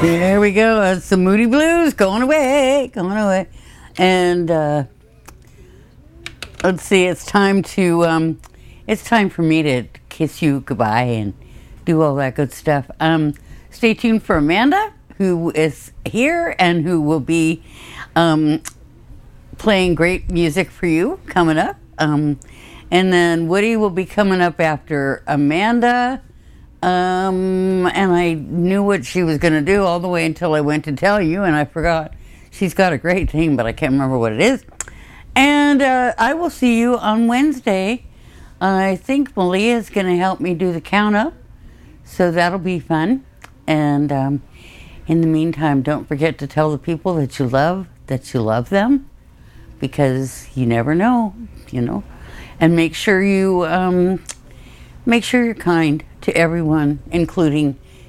There we go. That's the Moody Blues going away, going away. And let's see. It's time to. It's time for me to kiss you goodbye and do all that good stuff. Stay tuned for Amanda, who is here and who will be playing great music for you coming up. And then Woody will be coming up after Amanda. And I knew what she was going to do all the way until I went to tell you, and I forgot. She's got a great thing, but I can't remember what it is. And I will see you on Wednesday. I think Malia is going to help me do the count up, so that'll be fun. And in the meantime, don't forget to tell the people that you love them, because you never know, you know. And make sure you're kind to everyone, including